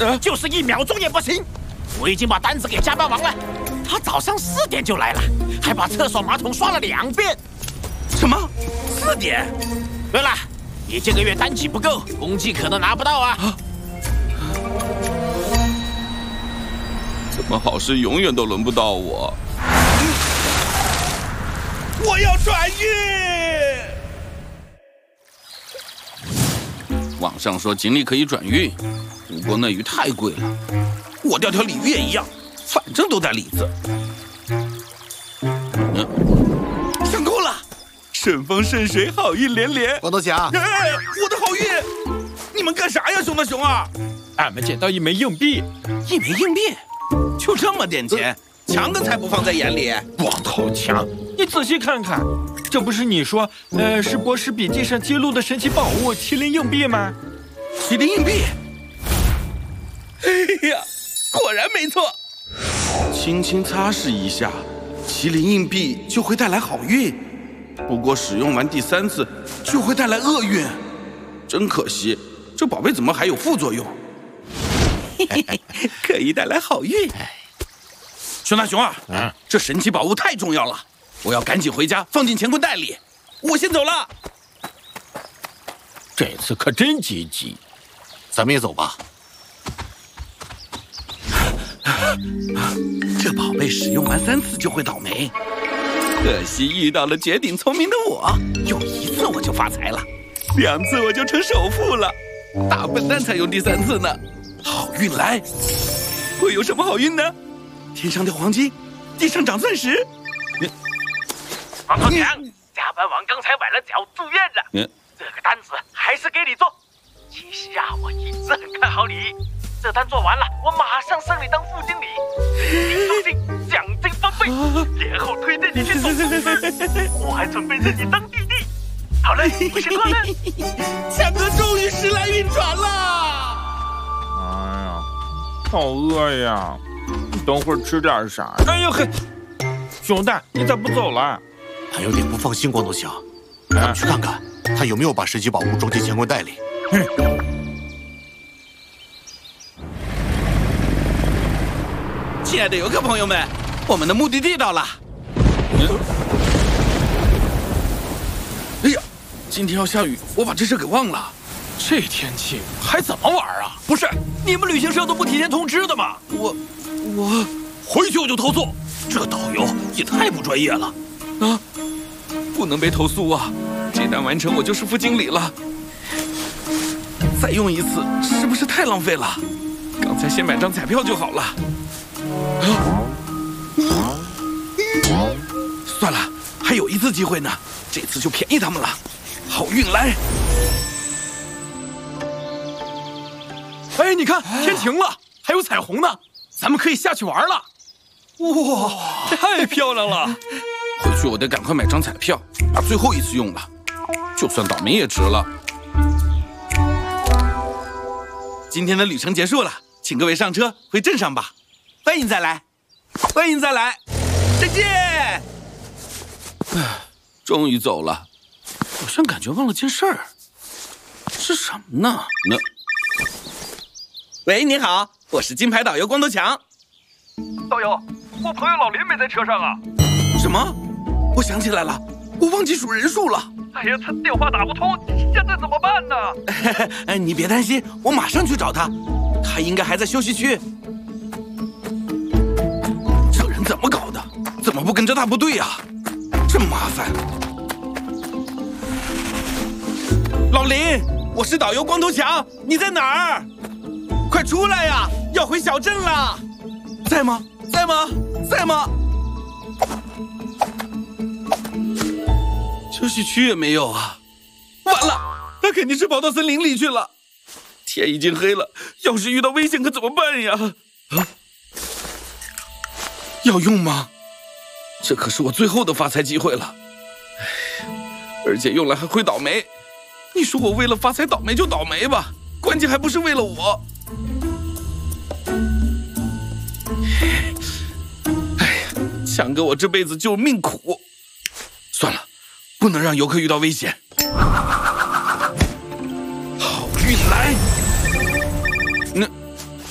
就是1秒钟也不行。我已经把单子给加班王了，他早上4点就来了，还把厕所马桶刷了2遍。 什么？4点？ 对了，你这个月单绩不够，公绩可能拿不到啊。 怎么好事永远都轮不到我？ 我要转运。 网上说锦鲤可以转运，不过那鱼太贵了。 我钓条鲤鱼也一样，反正都带里子。上钩了，顺风顺水，好运连连。 光头强， 哎，我的好运！你们干啥呀，熊大熊二？ 俺们捡到1枚硬币 ，1枚硬币，就这么点钱，强哥才不放在眼里。 光头强，你仔细看看，这不是你说，是博士笔记上记录的神奇宝物麒麟硬币吗？ 麒麟硬币。哎呀，果然没错。轻轻擦拭一下，麒麟硬币就会带来好运。不过使用完第3次就会带来厄运，真可惜。这宝贝怎么还有副作用？可以带来好运。熊大熊二，这神奇宝物太重要了，我要赶紧回家放进乾坤袋里。我先走了。 这次可真积极， 咱们也走吧。 这宝贝使用完3次就会倒霉，可惜遇到了绝顶聪明的我，用1次我就发财了，2次我就成首富了。大笨蛋才用第3次呢。好运来，会有什么好运呢？天上掉黄金，地上长钻石。 光头强，加班王刚才崴了脚住院了，这个单子还是给你做。其实啊，我一直很看好你。这单做完了，我马上升你当副经理，年终金奖金翻倍，年后推荐你去总公司，我还准备认你当弟弟。好嘞，我先挂了。 强哥终于时来运转了。 哎呀，好饿呀！你等会儿吃点啥？哎呦嘿，熊大，你咋不走了？ 还有点不放心光头强，咱们去看看他有没有把神奇宝物装进乾坤袋里。 亲爱的游客朋友们，我们的目的地到了。哎呀，今天要下雨，我把这事给忘了。 这天气还怎么玩啊？ 不是，你们旅行社都不提前通知的吗？ 我回去我就投诉，这导游也太不专业了。 啊，不能被投诉啊！这单完成我就是副经理了。再用1次是不是太浪费了？刚才先买张彩票就好了。算了，还有1次机会呢，这次就便宜他们了。好运来！ 哎，你看天晴了，还有彩虹呢，咱们可以下去玩了。 哇， 太漂亮了！ 回去我得赶快买张彩票，把最后1次用了，就算倒霉也值了。今天的旅程结束了，请各位上车回镇上吧。欢迎再来，欢迎再来，再见。唉，终于走了，好像感觉忘了件事儿，是什么呢？喂，你好，我是金牌导游光头强。 导游，我朋友老林没在车上啊。 什么？我想起来了，我忘记数人数了。 哎呀，他电话打不通，现在怎么办呢？ 哎，你别担心，我马上去找他，他应该还在休息区。这人怎么搞的？怎么不跟着大部队呀？这么麻烦。老林，我是导游光头强，你在哪儿？快出来呀，要回小镇了。在吗？在吗？在吗？休息区也没有啊！完了，他肯定是跑到森林里去了。天已经黑了，要是遇到危险可怎么办呀？要用吗？这可是我最后的发财机会了。而且用了还会倒霉。你说我为了发财倒霉就倒霉吧，关键还不是为了我。哎呀，强哥，我这辈子就命苦。算了，不能让游客遇到危险。